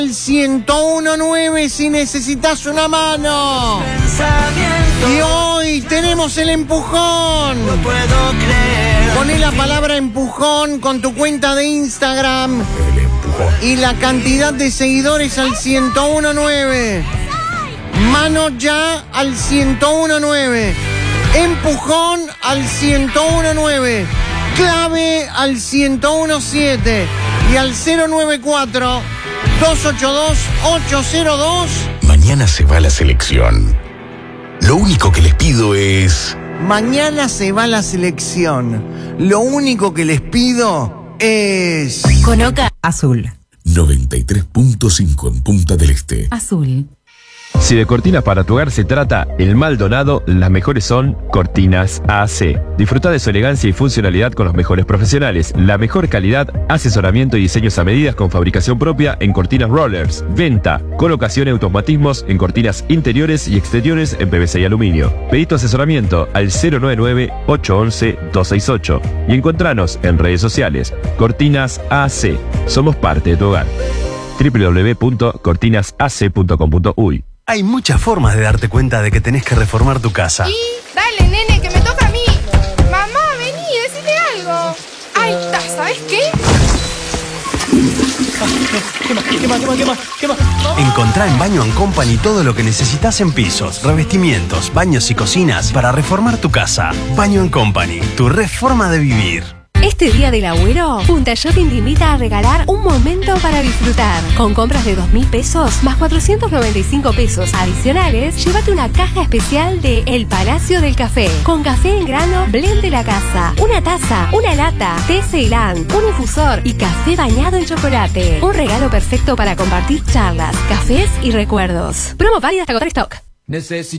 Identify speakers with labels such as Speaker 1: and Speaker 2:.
Speaker 1: 1019 si necesitas una mano. Y hoy tenemos el empujón.
Speaker 2: No puedo creer.
Speaker 1: Poné la palabra empujón con tu cuenta de Instagram y la cantidad de seguidores al 1019. Mano ya al 1019. Empujón al 1019. Clave al 1017 y al 094-282-802.
Speaker 3: Mañana se va la selección. Lo único que les pido es...
Speaker 1: Mañana se va la selección. Lo único que les pido es...
Speaker 4: Conoca azul.
Speaker 3: 93.5 en Punta del Este.
Speaker 4: Azul.
Speaker 5: Si de cortinas para tu hogar se trata, el Maldonado, las mejores son Cortinas AC. Disfruta de su elegancia y funcionalidad con los mejores profesionales, la mejor calidad, asesoramiento y diseños a medidas con fabricación propia en cortinas rollers, venta, colocación y automatismos en cortinas interiores y exteriores en PVC y aluminio. Pedí tu asesoramiento al 099-811-268 y encontranos en redes sociales. Cortinas AC. Somos parte de tu hogar. www.cortinasac.com.uy.
Speaker 6: Hay muchas formas de darte cuenta de que tenés que reformar tu casa.
Speaker 7: Y dale, nene, que me toca a mí. Mamá, vení, decime algo. Ahí está, ¿sabes qué?
Speaker 6: Quema. Encontrá en Baño & Company todo lo que necesitas en pisos, revestimientos, baños y cocinas para reformar tu casa. Baño & Company, tu reforma de vivir.
Speaker 4: Este día del agüero, Punta Shopping te invita a regalar un momento para disfrutar. Con compras de 2.000 pesos más 495 pesos adicionales, llévate una caja especial de El Palacio del Café. Con café en grano, blend de la casa, una taza, una lata, té Ceilán, un infusor y café bañado en chocolate. Un regalo perfecto para compartir charlas, cafés y recuerdos. Promo válida hasta agotar stock.